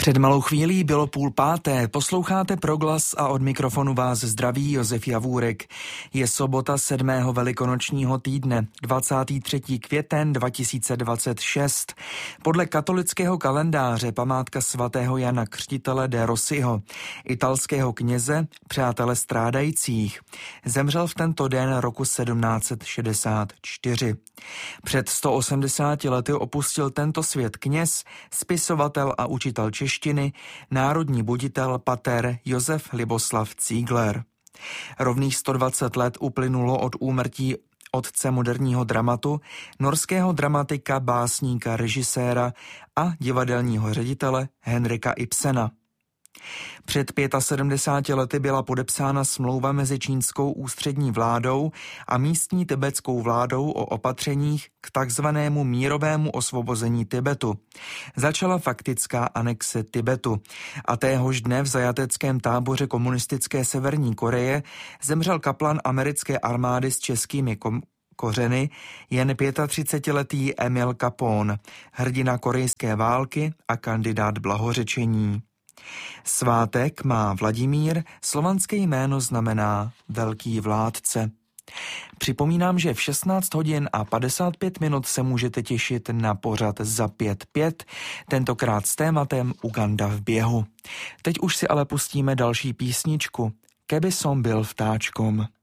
Před malou chvílí bylo 4:30, posloucháte Proglas a od mikrofonu vás zdraví Josef Javůrek. Je sobota 7. velikonočního týdne, 23. květen 2026. Podle katolického kalendáře památka svatého Jana Křtitele de Rossiho, italského kněze, přátele strádajících. Zemřel v tento den roku 1764. Před 180 lety opustil tento svět kněz, spisovatel a učitel češtiny, národní buditel pater Josef Liboslav Cígler. Rovných 120 let uplynulo od úmrtí otce moderního dramatu, norského dramatika, básníka, režiséra a divadelního ředitele Henrika Ibsena. Před 75 lety byla podepsána smlouva mezi čínskou ústřední vládou a místní tibetskou vládou o opatřeních k takzvanému mírovému osvobození Tibetu. Začala faktická anexe Tibetu a téhož dne v zajateckém táboře komunistické Severní Koreje zemřel kaplan americké armády s českými kořeny, jen 35letý Emil Capone, hrdina korejské války a kandidát blahořečení. Svátek má Vladimír, slovanské jméno znamená velký vládce. Připomínám, že v 16 hodin a 55 minut se můžete těšit na pořad Za 5-5, tentokrát s tématem Uganda v běhu. Teď už si ale pustíme další písničku, Keby som byl vtáčkom.